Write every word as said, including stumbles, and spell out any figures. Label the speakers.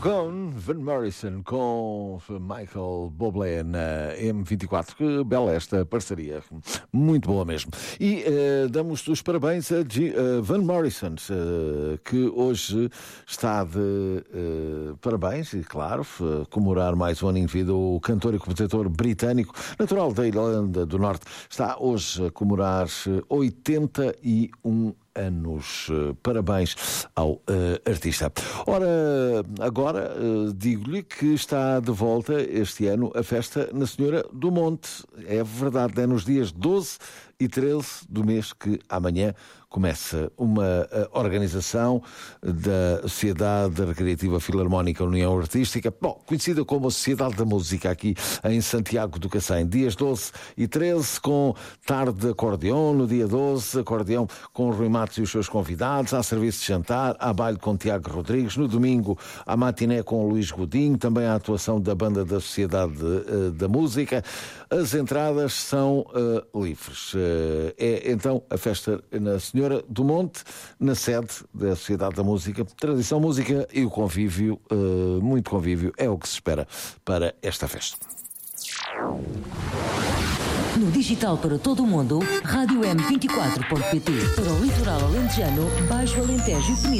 Speaker 1: Gone, Van Morrison com Michael Bublé na M vinte e quatro. Que bela esta parceria, muito boa mesmo. E uh, damos os parabéns a G, uh, Van Morrison, uh, que hoje está de uh, parabéns, e claro, uh, comemorar mais um ano em vida. O cantor e compositor britânico, natural da Irlanda do Norte, está hoje a comemorar oitenta e um anos. Parabéns ao uh, artista. Ora, agora uh, digo-lhe que está de volta este ano a festa na Senhora do Monte. É verdade, é nos dias doze e treze do mês que amanhã começa uma uh, organização da Sociedade Recreativa Filarmónica União Artística, bom, conhecida como a Sociedade da Música, aqui em Santiago do Cacém. Dias doze e treze, com tarde de acordeão. No dia doze, acordeão com o Rui Matos e os seus convidados. Há serviço de jantar, há baile com Tiago Rodrigues. No domingo, há matiné com o Luís Godinho. Também há a atuação da banda da Sociedade uh, da Música. As entradas são uh, livres. Uh, é então a festa na Senhora do Monte, na sede da Sociedade da Música. Tradição, música e o convívio, uh, muito convívio, é o que se espera para esta festa.
Speaker 2: No digital para todo o mundo, rádio m vinte e quatro ponto pt. Para o litoral alentejano, Baixo Alentejo e Península.